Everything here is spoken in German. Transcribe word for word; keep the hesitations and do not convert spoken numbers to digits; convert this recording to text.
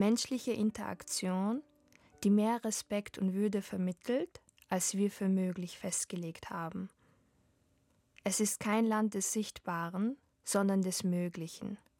Menschliche Interaktion, die mehr Respekt und Würde vermittelt, als wir für möglich festgelegt haben. Es ist kein Land des Sichtbaren, sondern des Möglichen.